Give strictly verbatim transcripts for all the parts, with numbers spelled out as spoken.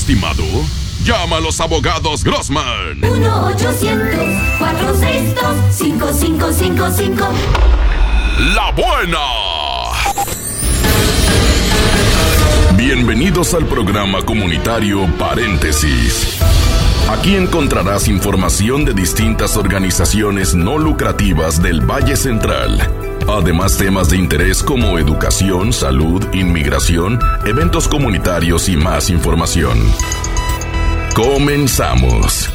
estimado? Llama a los abogados Grossman. uno ochocientos, cuatrocientos sesenta y dos, cinco cinco cinco cinco. La buena. Bienvenidos al programa comunitario Paréntesis. Aquí encontrarás información de distintas organizaciones no lucrativas del Valle Central. Además, temas de interés como educación, salud, inmigración, eventos comunitarios y más información. Comenzamos.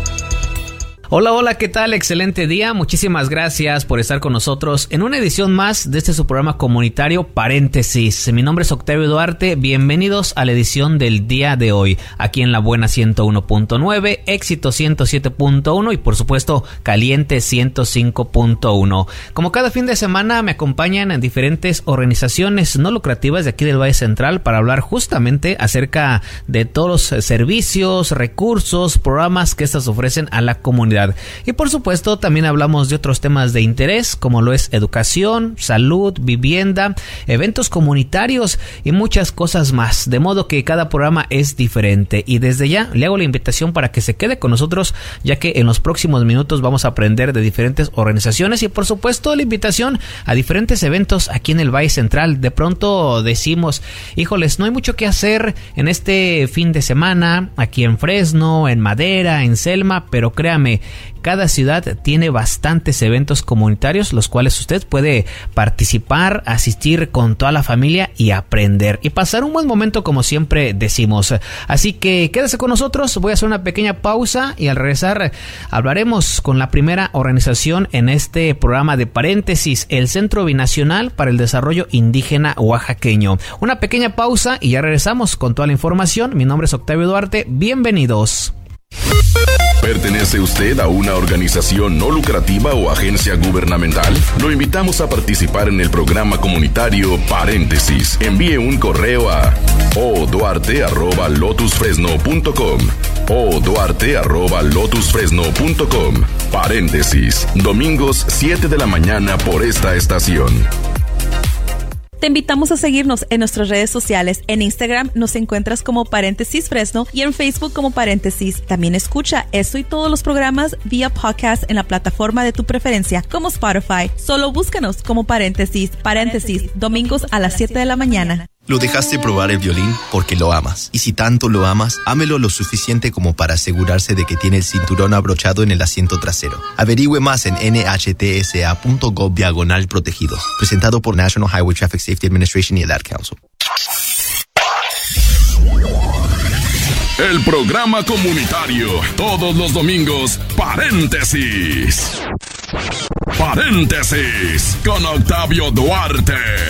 Hola, hola, ¿qué tal? Excelente día. Muchísimas gracias por estar con nosotros en una edición más de este su programa comunitario Paréntesis. Mi nombre es Octavio Duarte. Bienvenidos a la edición del día de hoy, aquí en La Buena ciento uno punto nueve, Éxito ciento siete punto uno y por supuesto Caliente ciento cinco punto uno. Como cada fin de semana me acompañan en diferentes organizaciones no lucrativas de aquí del Valle Central para hablar justamente acerca de todos los servicios, recursos, programas que estas ofrecen a la comunidad. Y por supuesto también hablamos de otros temas de interés como lo es educación, salud, vivienda, eventos comunitarios y muchas cosas más, de modo que cada programa es diferente y desde ya le hago la invitación para que se quede con nosotros, ya que en los próximos minutos vamos a aprender de diferentes organizaciones y por supuesto la invitación a diferentes eventos aquí en el Valle Central. De pronto decimos, híjoles, no hay mucho que hacer en este fin de semana aquí en Fresno, en Madera, en Selma, pero créame, cada ciudad tiene bastantes eventos comunitarios, los cuales usted puede participar, asistir con toda la familia y aprender y pasar un buen momento como siempre decimos. Así que quédese con nosotros, voy a hacer una pequeña pausa y al regresar hablaremos con la primera organización en este programa de Paréntesis, el Centro Binacional para el Desarrollo Indígena Oaxaqueño. Una pequeña pausa y ya regresamos con toda la información. Mi nombre es Octavio Duarte, bienvenidos. ¿Pertenece usted a una organización no lucrativa o agencia gubernamental? Lo invitamos a participar en el programa comunitario Paréntesis. Envíe un correo a oduarte arroba lotusfresno punto com oduarte arroba lotusfresno punto com. Paréntesis, domingos siete de la mañana por esta estación. Te invitamos a seguirnos en nuestras redes sociales. En Instagram nos encuentras como Paréntesis Fresno y en Facebook como Paréntesis. También escucha esto y todos los programas vía podcast en la plataforma de tu preferencia como Spotify. Solo búscanos como Paréntesis. Paréntesis, domingos a las siete de la mañana. Lo dejaste probar el violín porque lo amas. Y si tanto lo amas, ámelo lo suficiente como para asegurarse de que tiene el cinturón abrochado en el asiento trasero. Averigüe más en N H T S A punto gov diagonal protegidos. Presentado por National Highway Traffic Safety Administration y el Ad Council. El programa comunitario, todos los domingos, Paréntesis. Paréntesis, con Octavio Duarte.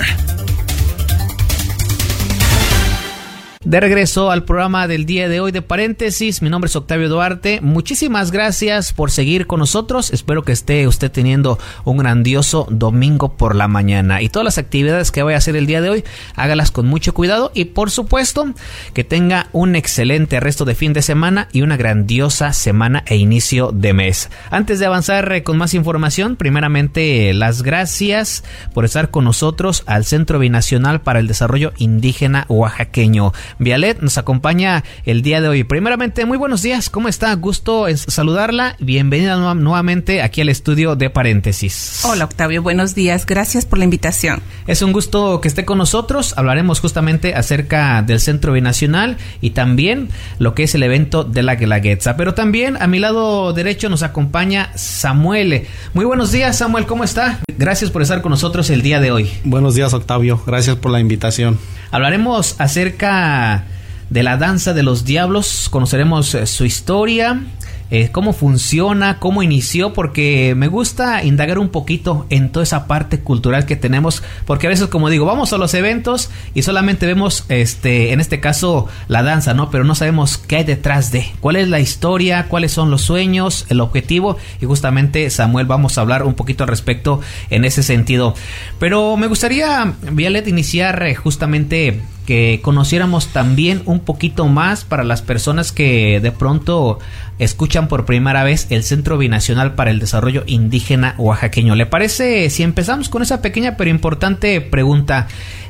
De regreso al programa del día de hoy de Paréntesis, mi nombre es Octavio Duarte. Muchísimas gracias por seguir con nosotros. Espero que esté usted teniendo un grandioso domingo por la mañana. Y todas las actividades que voy a hacer el día de hoy, hágalas con mucho cuidado. Y por supuesto, que tenga un excelente resto de fin de semana y una grandiosa semana e inicio de mes. Antes de avanzar con más información, primeramente las gracias por estar con nosotros al Centro Binacional para el Desarrollo Indígena Oaxaqueño. Vialet nos acompaña el día de hoy. Primeramente, muy buenos días, ¿cómo está? Gusto en saludarla. Bienvenida nu- nuevamente aquí al estudio de Paréntesis. Hola Octavio, buenos días, gracias por la invitación. Es un gusto que esté con nosotros. Hablaremos justamente acerca del Centro Binacional y también lo que es el evento de la Guelaguetza. Pero también a mi lado derecho nos acompaña Samuel. Muy buenos días, Samuel, ¿cómo está? Gracias por estar con nosotros el día de hoy. Buenos días, Octavio, gracias por la invitación. Hablaremos acerca de la danza de los diablos, conoceremos eh, su historia, eh, cómo funciona, cómo inició, porque me gusta indagar un poquito en toda esa parte cultural que tenemos, porque a veces, como digo, vamos a los eventos y solamente vemos, este, en este caso, la danza, ¿no? Pero no sabemos qué hay detrás de, cuál es la historia, cuáles son los sueños, el objetivo, y justamente, Samuel, vamos a hablar un poquito al respecto en ese sentido. Pero me gustaría, Vialet, iniciar eh, justamente que conociéramos también un poquito más para las personas que de pronto escuchan por primera vez el Centro Binacional para el Desarrollo Indígena Oaxaqueño. ¿Le parece si empezamos con esa pequeña pero importante pregunta?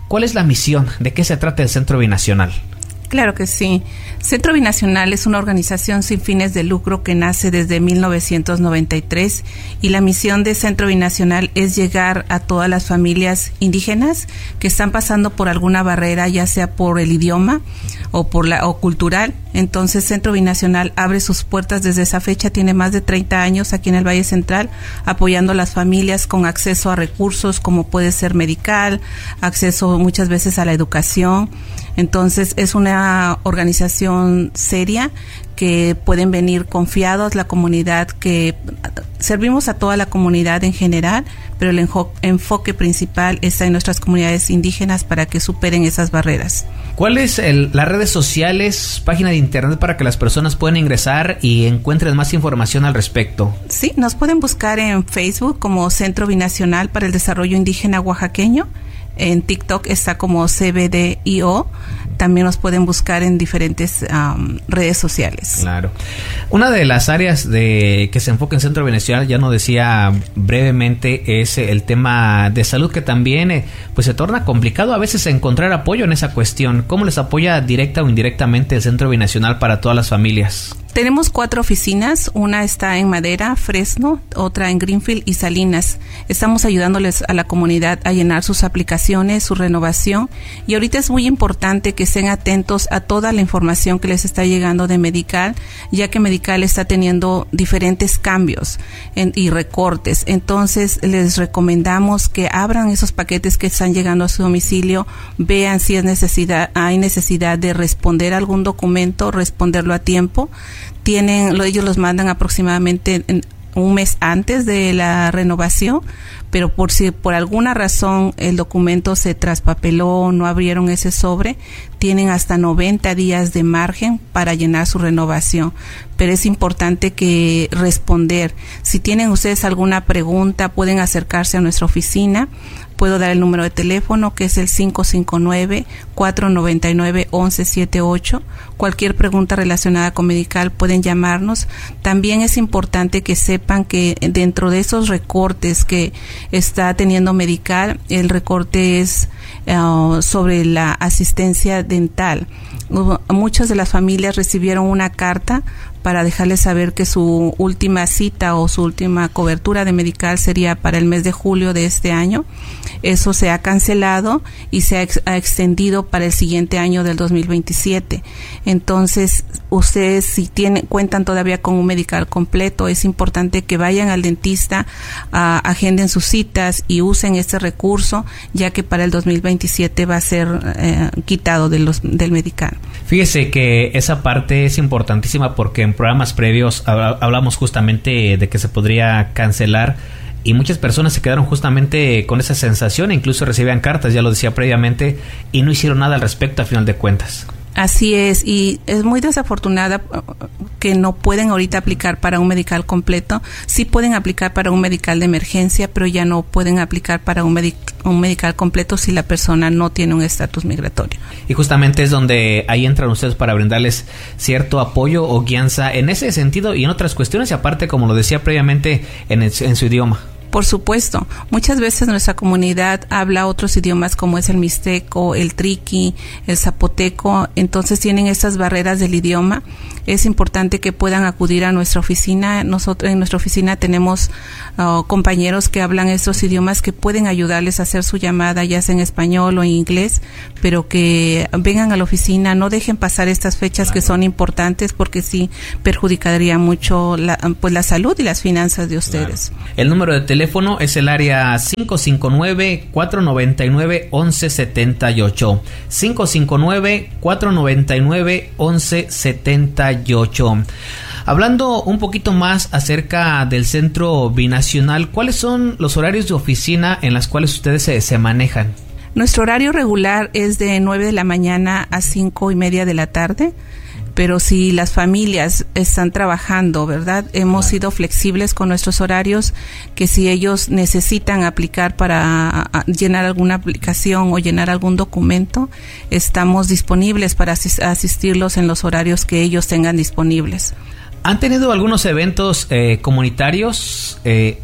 ¿Cuál es la misión? ¿De qué se trata el Centro Binacional? Claro que sí. Centro Binacional es una organización sin fines de lucro que nace desde mil novecientos noventa y tres y la misión de Centro Binacional es llegar a todas las familias indígenas que están pasando por alguna barrera, ya sea por el idioma o por la o cultural. Entonces Centro Binacional abre sus puertas desde esa fecha, tiene más de treinta años aquí en el Valle Central, apoyando a las familias con acceso a recursos como puede ser medical, acceso muchas veces a la educación. Entonces es una organización seria que pueden venir confiados la comunidad, que servimos a toda la comunidad en general, pero el enjo- enfoque principal está en nuestras comunidades indígenas para que superen esas barreras. ¿Cuáles son las redes sociales, página de internet para que las personas puedan ingresar y encuentren más información al respecto? Sí, nos pueden buscar en Facebook como Centro Binacional para el Desarrollo Indígena Oaxaqueño. En TikTok está como C B D I O. También nos pueden buscar en diferentes um, redes sociales. Claro. Una de las áreas de que se enfoca en Centro Binacional, ya nos decía brevemente, es el tema de salud, que también eh, pues se torna complicado a veces encontrar apoyo en esa cuestión. ¿Cómo les apoya directa o indirectamente el Centro Binacional para todas las familias? Tenemos cuatro oficinas, una está en Madera, Fresno, otra en Greenfield y Salinas. Estamos ayudándoles a la comunidad a llenar sus aplicaciones, su renovación, y ahorita es muy importante que estén atentos a toda la información que les está llegando de Medical, ya que Medical está teniendo diferentes cambios en, y recortes. Entonces les recomendamos que abran esos paquetes que están llegando a su domicilio, vean si es necesidad, hay necesidad de responder algún documento, responderlo a tiempo. Tienen, ellos los mandan aproximadamente en un mes antes de la renovación, pero por si por alguna razón el documento se traspapeló, no abrieron ese sobre, tienen hasta noventa días de margen para llenar su renovación. Pero es importante que responder. Si tienen ustedes alguna pregunta, pueden acercarse a nuestra oficina. Puedo dar el número de teléfono, que es el cinco cinco nueve, cuatro nueve nueve, once setenta y ocho. Cualquier pregunta relacionada con Medical pueden llamarnos. También es importante que sepan que dentro de esos recortes que está teniendo Medical, el recorte es uh, sobre la asistencia dental. Muchas de las familias recibieron una carta para dejarles saber que su última cita o su última cobertura de Medical sería para el mes de julio de este año. Eso se ha cancelado y se ha, ex- ha extendido para el siguiente año del dos mil veintisiete. Entonces, ustedes si tienen cuentan todavía con un Medical completo, es importante que vayan al dentista, uh, agenden sus citas y usen este recurso, ya que para el dos mil veintisiete va a ser uh, quitado de los, del Medical. Fíjese que esa parte es importantísima porque en programas previos hablamos justamente de que se podría cancelar y muchas personas se quedaron justamente con esa sensación e incluso recibían cartas, ya lo decía previamente, y no hicieron nada al respecto a final de cuentas. Así es, y es muy desafortunada que no pueden ahorita aplicar para un Medical completo. Sí pueden aplicar para un Medical de emergencia, pero ya no pueden aplicar para un, medic- un Medical completo si la persona no tiene un estatus migratorio. Y justamente es donde ahí entran ustedes para brindarles cierto apoyo o guianza en ese sentido y en otras cuestiones, y aparte, como lo decía previamente, en, el, en su idioma. Por supuesto, muchas veces nuestra comunidad habla otros idiomas como es el mixteco, el triqui, el zapoteco, entonces tienen estas barreras del idioma. Es importante que puedan acudir a nuestra oficina. Nosotros en nuestra oficina tenemos uh, compañeros que hablan estos idiomas que pueden ayudarles a hacer su llamada, ya sea en español o en inglés, pero que vengan a la oficina, no dejen pasar estas fechas que son importantes porque sí perjudicaría mucho la, pues la salud y las finanzas de ustedes. Claro. El número de teléfono es el área cinco cinco nueve, cuatro nueve nueve, once setenta y ocho. cinco cinco nueve, cuatro nueve nueve, once setenta y ocho. Hablando un poquito más acerca del Centro Binacional, ¿cuáles son los horarios de oficina en las cuales ustedes se, se manejan? Nuestro horario regular es de nueve de la mañana a cinco y media de la tarde. Pero si las familias están trabajando, ¿verdad? Hemos sido flexibles con nuestros horarios, que si ellos necesitan aplicar para llenar alguna aplicación o llenar algún documento, estamos disponibles para asistirlos en los horarios que ellos tengan disponibles. ¿Han tenido algunos eventos eh, comunitarios? Eh, han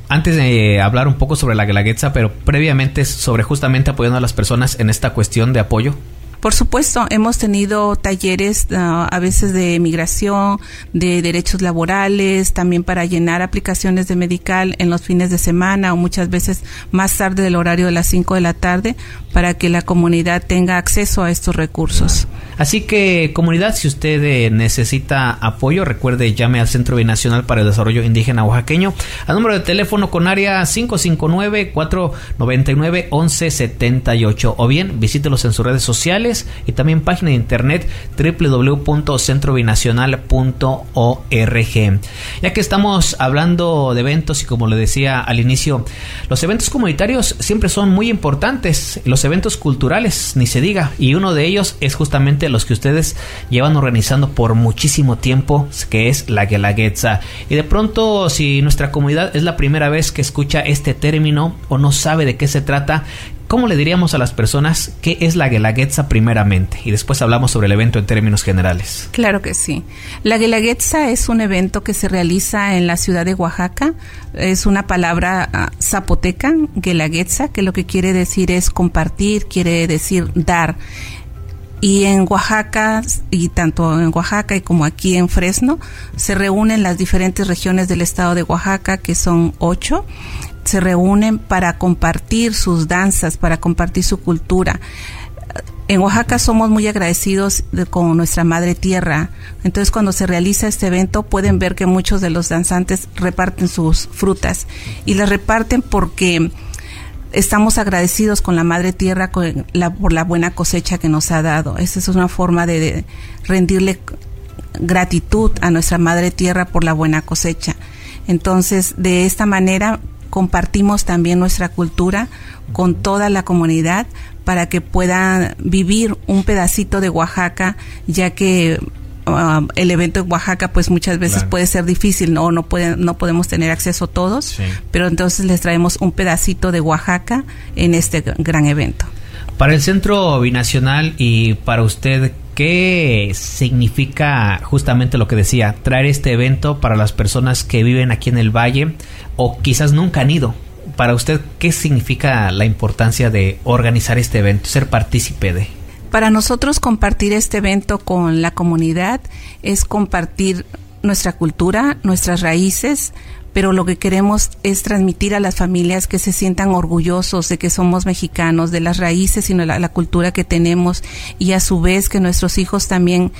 Antes de hablar un poco sobre la Guelaguetza, pero previamente sobre justamente apoyando a las personas en esta cuestión de apoyo. Por supuesto, hemos tenido talleres uh, a veces de migración, de derechos laborales, también para llenar aplicaciones de medical en los fines de semana o muchas veces más tarde del horario de las cinco de la tarde para que la comunidad tenga acceso a estos recursos. Así que, comunidad, si usted eh, necesita apoyo, recuerde, llame al Centro Binacional para el Desarrollo Indígena Oaxaqueño al número de teléfono con área cinco cinco nueve, cuatro nueve nueve, once setenta y ocho o bien visítelos en sus redes sociales y también página de internet doble u doble u doble u punto centro binacional punto org. Ya que estamos hablando de eventos y como le decía al inicio, los eventos comunitarios siempre son muy importantes, los eventos culturales ni se diga, y uno de ellos es justamente los que ustedes llevan organizando por muchísimo tiempo, que es la Guelaguetza. Y de pronto, si nuestra comunidad es la primera vez que escucha este término o no sabe de qué se trata, ¿cómo le diríamos a las personas qué es la Guelaguetza primeramente? Y después hablamos sobre el evento en términos generales. Claro que sí. La Guelaguetza es un evento que se realiza en la ciudad de Oaxaca. Es una palabra uh, zapoteca, Guelaguetza, que lo que quiere decir es compartir, quiere decir dar. Y en Oaxaca, y tanto en Oaxaca y como aquí en Fresno, se reúnen las diferentes regiones del estado de Oaxaca, que son ocho. Se reúnen para compartir sus danzas, para compartir su cultura. En Oaxaca somos muy agradecidos de, con nuestra madre tierra. Entonces, cuando se realiza este evento, pueden ver que muchos de los danzantes reparten sus frutas. Y las reparten porque estamos agradecidos con la madre tierra con la, por la buena cosecha que nos ha dado. Esa es una forma de, de rendirle gratitud a nuestra madre tierra por la buena cosecha. Entonces, de esta manera compartimos también nuestra cultura con toda la comunidad para que puedan vivir un pedacito de Oaxaca, ya que uh, el evento en Oaxaca pues muchas veces claro. puede ser difícil, no no pueden no podemos tener acceso todos, sí. pero entonces les traemos un pedacito de Oaxaca en este gran evento. Para el Centro Binacional y para usted, ¿qué significa justamente lo que decía, traer este evento para las personas que viven aquí en el Valle o quizás nunca han ido? Para usted, ¿qué significa la importancia de organizar este evento, ser partícipe de? Para nosotros compartir este evento con la comunidad es compartir nuestra cultura, nuestras raíces, pero lo que queremos es transmitir a las familias que se sientan orgullosos de que somos mexicanos, de las raíces y la, la cultura que tenemos, y a su vez que nuestros hijos también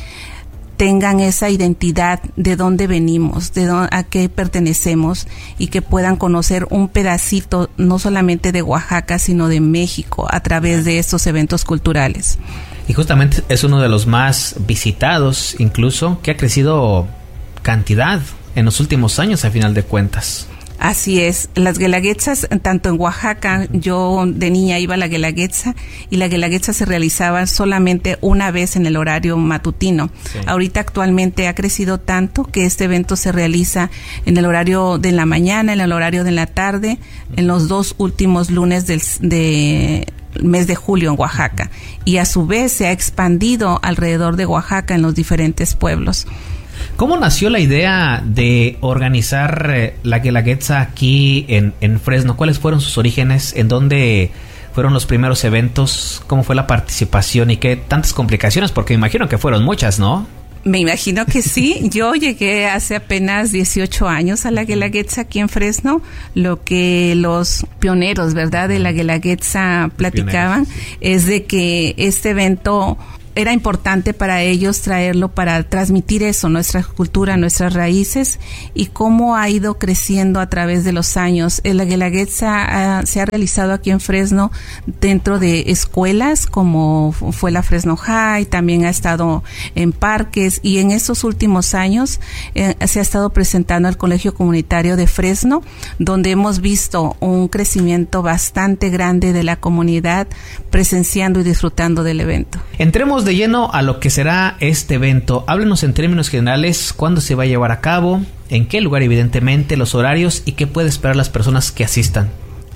tengan esa identidad de dónde venimos, de dónde, a qué pertenecemos, y que puedan conocer un pedacito no solamente de Oaxaca, sino de México a través de estos eventos culturales. Y justamente es uno de los más visitados, incluso, que ha crecido cantidad en los últimos años a final de cuentas. Así es, las Guelaguetzas, tanto en Oaxaca, yo de niña iba a la Guelaguetza y la Guelaguetza se realizaba solamente una vez en el horario matutino. Sí. Ahorita actualmente ha crecido tanto que este evento se realiza en el horario de la mañana, en el horario de la tarde, en los dos últimos lunes del de mes de julio en Oaxaca, y a su vez se ha expandido alrededor de Oaxaca en los diferentes pueblos. ¿Cómo nació la idea de organizar eh, la Guelaguetza aquí en, en Fresno? ¿Cuáles fueron sus orígenes? ¿En dónde fueron los primeros eventos? ¿Cómo fue la participación? ¿Y qué tantas complicaciones? Porque me imagino que fueron muchas, ¿no? Me imagino que sí. Yo llegué hace apenas dieciocho años a la Guelaguetza aquí en Fresno. Lo que los pioneros, ¿verdad?, de la Guelaguetza platicaban, sí. es de que este evento era importante para ellos traerlo para transmitir eso, nuestra cultura, nuestras raíces, y cómo ha ido creciendo a través de los años. La Guelaguetza uh, se ha realizado aquí en Fresno dentro de escuelas como fue la Fresno High, también ha estado en parques, y en estos últimos años eh, se ha estado presentando al Colegio Comunitario de Fresno, donde hemos visto un crecimiento bastante grande de la comunidad presenciando y disfrutando del evento. Entremos de lleno a lo que será este evento. Háblenos en términos generales, cuándo se va a llevar a cabo, en qué lugar evidentemente, los horarios y qué puede esperar las personas que asistan.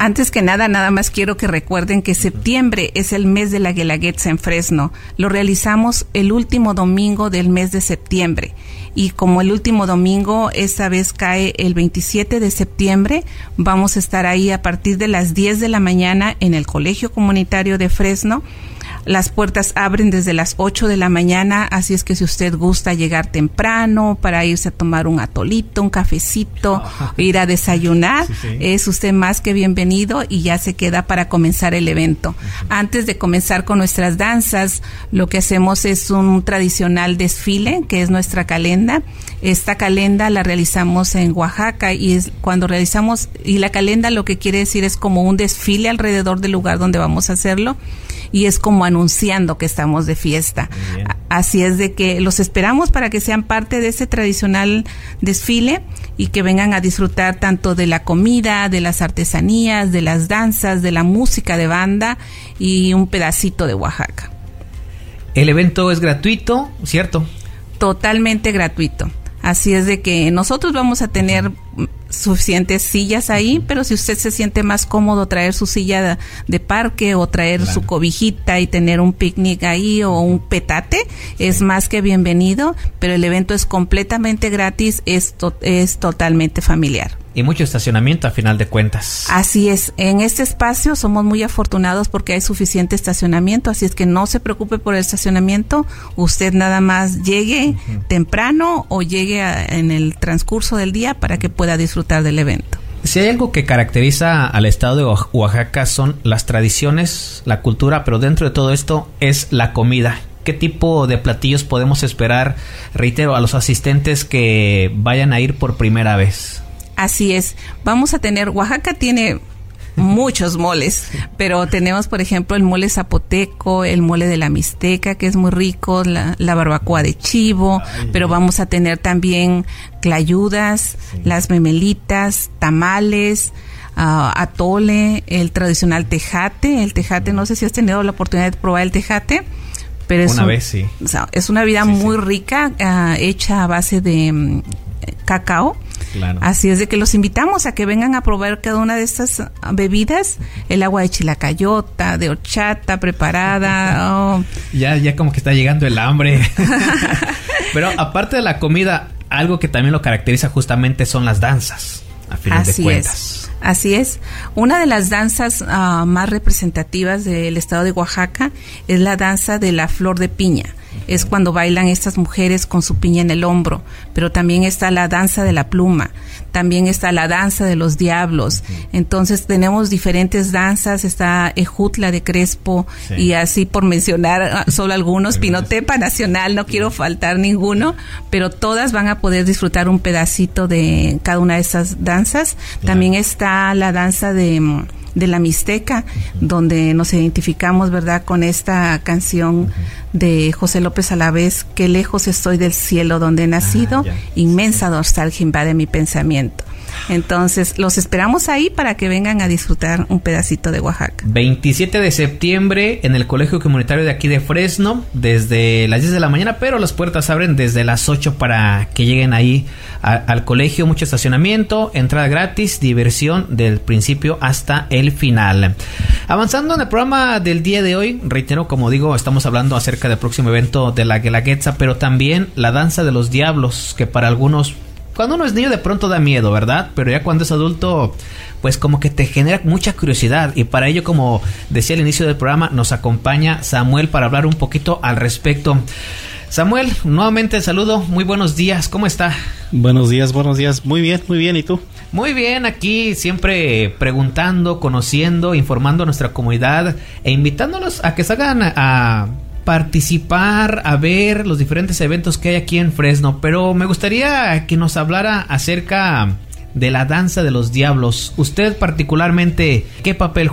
Antes que nada, nada más quiero que recuerden que septiembre es el mes de la Guelaguetza en Fresno. Lo realizamos el último domingo del mes de septiembre. Y como el último domingo esta vez cae el veintisiete de septiembre, vamos a estar ahí a partir de las diez de la mañana en el Colegio Comunitario de Fresno. Las puertas abren desde las ocho de la mañana, así es que si usted gusta llegar temprano para irse a tomar un atolito, un cafecito, ir a desayunar, sí, sí. es usted más que bienvenido y ya se queda para comenzar el evento. Uh-huh. Antes de comenzar con nuestras danzas, lo que hacemos es un tradicional desfile, que es nuestra calenda. Esta calenda la realizamos en Oaxaca y es cuando realizamos, y la calenda lo que quiere decir es como un desfile alrededor del lugar donde vamos a hacerlo. Y es como anunciando que estamos de fiesta. Así es de que los esperamos para que sean parte de ese tradicional desfile y que vengan a disfrutar tanto de la comida, de las artesanías, de las danzas, de la música de banda y un pedacito de Oaxaca. El evento es gratuito, ¿cierto? Totalmente gratuito. Así es de que nosotros vamos a tener suficientes sillas ahí, pero si usted se siente más cómodo traer su silla de, de parque o traer claro. su cobijita y tener un picnic ahí o un petate, sí. es más que bienvenido, pero el evento es completamente gratis, es, to- es totalmente familiar. Y mucho estacionamiento a final de cuentas. Así es, en este espacio somos muy afortunados porque hay suficiente estacionamiento, así es que no se preocupe por el estacionamiento, usted nada más llegue uh-huh. temprano o llegue a, en el transcurso del día para que pueda disfrutar del evento. Si hay algo que caracteriza al estado de Oaxaca son las tradiciones, la cultura, pero dentro de todo esto es la comida. ¿Qué tipo de platillos podemos esperar, reitero, a los asistentes que vayan a ir por primera vez? Así es, vamos a tener, Oaxaca tiene muchos moles, pero tenemos por ejemplo el mole zapoteco, el mole de la Mixteca que es muy rico, la, la barbacoa de chivo, Ay, pero vamos a tener también clayudas, sí. las memelitas, tamales, uh, atole, el tradicional tejate, el tejate, no sé si has tenido la oportunidad de probar el tejate. Pero es una un, vez sí. O sea, es una bebida sí, muy sí. rica, uh, hecha a base de um, cacao. Claro. Así es de que los invitamos a que vengan a probar cada una de estas bebidas, el agua de chilacayota, de horchata preparada. Oh. Ya, ya como que está llegando el hambre. Pero aparte de la comida, algo que también lo caracteriza justamente son las danzas, a final Así de cuentas. Es. Así es. Una de las danzas uh, más representativas del estado de Oaxaca es la danza de la flor de piña. Es cuando bailan estas mujeres con su piña en el hombro, pero también está la danza de la pluma, también está la danza de los diablos. Entonces tenemos diferentes danzas, está Ejutla de Crespo sí. y así por mencionar solo algunos, Pinotepa Nacional, no quiero faltar ninguno, pero todas van a poder disfrutar un pedacito de cada una de esas danzas. Claro. También está la danza de... de la Mixteca, uh-huh. donde nos identificamos, ¿verdad?, con esta canción uh-huh. de José López Alavés, qué lejos estoy del cielo donde he nacido, ah, inmensa nostalgia invade mi pensamiento. Entonces, los esperamos ahí para que vengan a disfrutar un pedacito de Oaxaca. veintisiete de septiembre en el Colegio Comunitario de aquí de Fresno, desde las diez de la mañana, pero las puertas abren desde las ocho para que lleguen ahí a, al colegio. Mucho estacionamiento, entrada gratis, diversión del principio hasta el final. Avanzando en el programa del día de hoy, reitero, como digo, estamos hablando acerca del próximo evento de la Guelaguetza, pero también la danza de los diablos, que para algunos... Cuando uno es niño de pronto da miedo, ¿verdad? Pero ya cuando es adulto, pues como que te genera mucha curiosidad. Y para ello, como decía al inicio del programa, nos acompaña Samuel para hablar un poquito al respecto. Samuel, nuevamente saludo, muy buenos días, ¿cómo está? Buenos días, buenos días, muy bien, muy bien, ¿y tú? Muy bien, aquí siempre preguntando, conociendo, informando a nuestra comunidad e invitándolos a que salgan a... a participar, a ver los diferentes eventos que hay aquí en Fresno, pero me gustaría que nos hablara acerca de la danza de los diablos. Usted particularmente, ¿qué papel